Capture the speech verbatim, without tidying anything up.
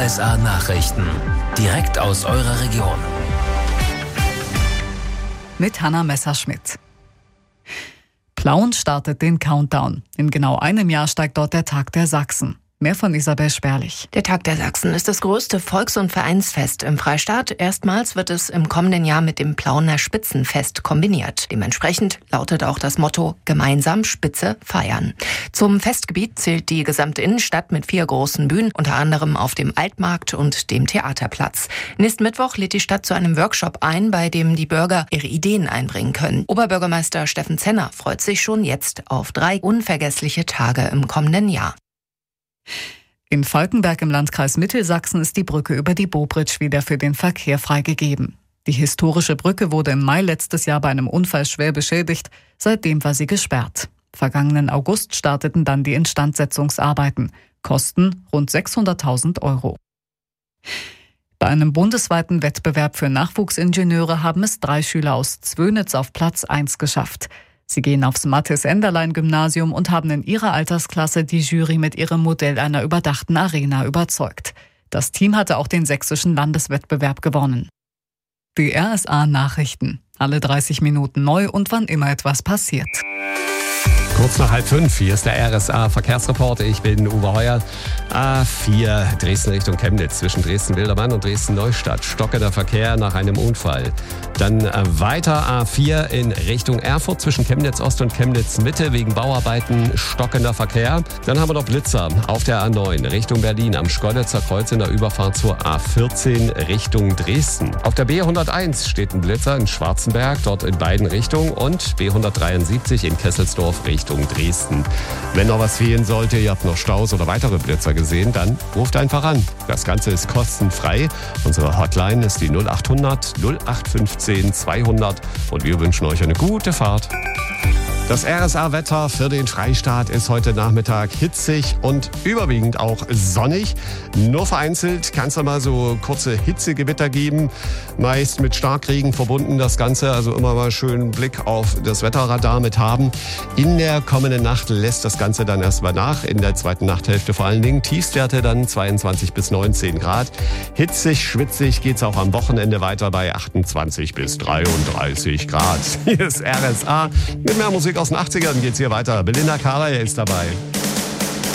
S A Nachrichten. Direkt aus eurer Region. Mit Hanna Messerschmidt. Plauen startet den Countdown. In genau einem Jahr steigt dort der Tag der Sachsen. Mehr von Isabel Sperlich. Der Tag der Sachsen ist das größte Volks- und Vereinsfest im Freistaat. Erstmals wird es im kommenden Jahr mit dem Plauener Spitzenfest kombiniert. Dementsprechend lautet auch das Motto Gemeinsam Spitze feiern. Zum Festgebiet zählt die gesamte Innenstadt mit vier großen Bühnen, unter anderem auf dem Altmarkt und dem Theaterplatz. Nächsten Mittwoch lädt die Stadt zu einem Workshop ein, bei dem die Bürger ihre Ideen einbringen können. Oberbürgermeister Steffen Zenner freut sich schon jetzt auf drei unvergessliche Tage im kommenden Jahr. In Falkenberg im Landkreis Mittelsachsen ist die Brücke über die Bobritsch wieder für den Verkehr freigegeben. Die historische Brücke wurde im Mai letztes Jahr bei einem Unfall schwer beschädigt. Seitdem war sie gesperrt. Vergangenen August starteten dann die Instandsetzungsarbeiten. Kosten rund sechshunderttausend Euro. Bei einem bundesweiten Wettbewerb für Nachwuchsingenieure haben es drei Schüler aus Zwönitz auf Platz eins geschafft. Sie gehen aufs Mathis-Enderlein-Gymnasium und haben in ihrer Altersklasse die Jury mit ihrem Modell einer überdachten Arena überzeugt. Das Team hatte auch den sächsischen Landeswettbewerb gewonnen. Die R S A-Nachrichten. Alle dreißig Minuten neu und wann immer etwas passiert. Kurz nach halb fünf, hier ist der R S A-Verkehrsreporter. Ich bin Uwe Heuer. A vier, Dresden Richtung Chemnitz, zwischen Dresden-Wildermann und Dresden-Neustadt. Stockender Verkehr nach einem Unfall. Dann weiter A vier in Richtung Erfurt, zwischen Chemnitz-Ost und Chemnitz-Mitte, wegen Bauarbeiten stockender Verkehr. Dann haben wir noch Blitzer auf der A neun Richtung Berlin, am Schkeuditzer Kreuz in der Überfahrt zur A vierzehn Richtung Dresden. Auf der B hunderteins steht ein Blitzer in Schwarzenberg, dort in beiden Richtungen, und B hundertdreiundsiebzig in Kesselsdorf Richtung Dresden. Wenn noch was fehlen sollte, ihr habt noch Staus oder weitere Blitzer gesehen, dann ruft einfach an. Das Ganze ist kostenfrei. Unsere Hotline ist die null acht hundert null acht fünfzehn zweihundert und wir wünschen euch eine gute Fahrt. Das R S A-Wetter für den Freistaat ist heute Nachmittag hitzig und überwiegend auch sonnig. Nur vereinzelt kann es mal so kurze Hitzegewitter geben, meist mit Starkregen verbunden das Ganze. Also immer mal schön Blick auf das Wetterradar mit haben. In der kommenden Nacht lässt das Ganze dann erstmal nach. In der zweiten Nachthälfte vor allen Dingen. Tiefstwerte dann zweiundzwanzig bis neunzehn Grad. Hitzig, schwitzig geht's auch am Wochenende weiter bei achtundzwanzig bis dreiunddreißig Grad. Hier ist R S A mit mehr Musik aus den achtzigern geht's hier weiter. Belinda Carlisle ist dabei.